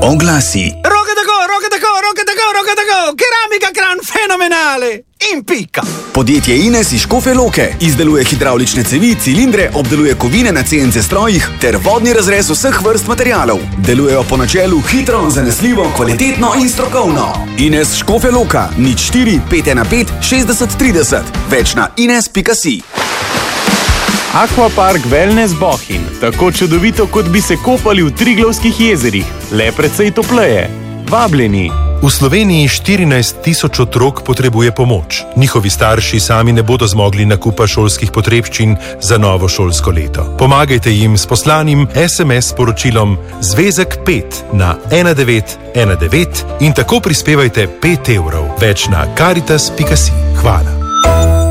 Oglasi. Roke tako, keramika kran fenomenale in pika. Podjetje Ines iz Škofje Loke izdeluje hidravlične cevi, cilindre, obdeluje kovine na CNC strojih ter vodni razrez vseh vrst materialov. Delujejo po načelu hitro, zanesljivo, kvalitetno in strokovno. Ines Škofje Loka, 04 515 60 30, več na ines.si. Aquapark Wellness Bohinj, tako čudovito, kot bi se kopali v Triglavskih jezerih, le precej topleje. Vabljeni! V Sloveniji 14 000 otrok potrebuje pomoč. Njihovi starši sami ne bodo zmogli nakupa šolskih potrebščin za novo šolsko leto. Pomagajte jim s poslanim SMS sporočilom Zvezek 5 na 1919 in tako prispevajte 5 evrov. Več na caritas.si. Hvala.